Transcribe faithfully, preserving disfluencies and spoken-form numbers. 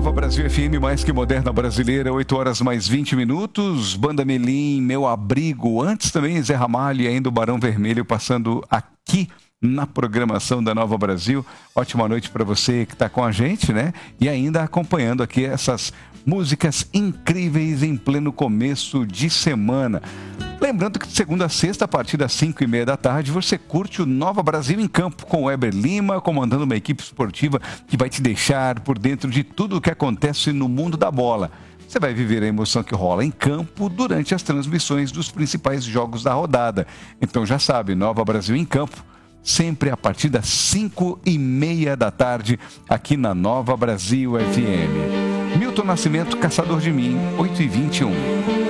Nova Brasil F M, mais que moderna brasileira, oito horas mais vinte minutos. Banda Melim, Meu Abrigo. Antes também Zé Ramalho e ainda o Barão Vermelho passando aqui na programação da Nova Brasil. Ótima noite para você que está com a gente, né? E ainda acompanhando aqui essas músicas incríveis em pleno começo de semana. Lembrando que de segunda a sexta, a partir das cinco e meia da tarde, você curte o Nova Brasil em Campo, com o Weber Lima, comandando uma equipe esportiva que vai te deixar por dentro de tudo o que acontece no mundo da bola. Você vai viver a emoção que rola em campo durante as transmissões dos principais jogos da rodada. Então já sabe, Nova Brasil em Campo, sempre a partir das cinco e meia da tarde, aqui na Nova Brasil F M. Milton Nascimento, Caçador de Mim, oito e vinte e um.